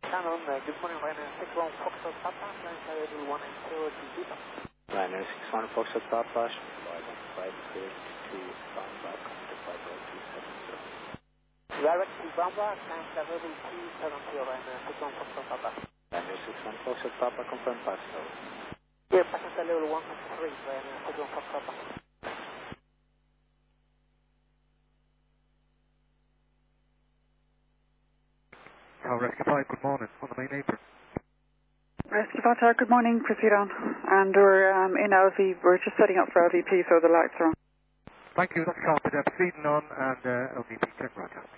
Shannon, good morning, Ryanair 61 Foxtrot Papa, flying variable 1 and 0 to Zebra. Ryanair 61 Foxtrot Papa, identified cleared to Bamba, contact by Road 270. Direct to Bamba, flying variable 270, Ryanair 61 Foxtrot Papa. Ryanair 61 Foxtrot Papa, confirm pass over. Yeah, passenger level 123, Ryanair 61 Foxtrot Papa. Rescue 5, good morning, on the main apron. Rescue 5, good morning, proceed on. And we're in LV, we're just setting up for LVP, so the lights are on. Thank you, that's Carpet, proceeding on, and LVP, check right out.